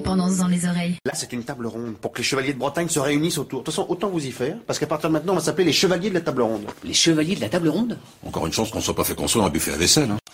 l'indépendance dans les oreilles. Là, c'est une table ronde pour que les chevaliers de Bretagne se réunissent autour. De toute façon, autant vous y faire, parce qu'à partir de maintenant, on va s'appeler les chevaliers de la table ronde. Les chevaliers de la table ronde? Encore une chance qu'on soit pas fait construire un buffet à vaisselle, hein.